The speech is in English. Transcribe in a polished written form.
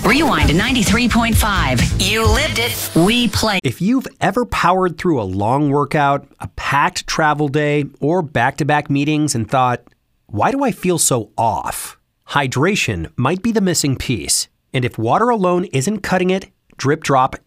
Rewind to 93.5. You lived it. We play. If you've ever powered through a long workout, a packed travel day, or back-to-back meetings and thought, why do I feel so off? Hydration might be the missing piece. And if water alone isn't cutting it, Drip Drop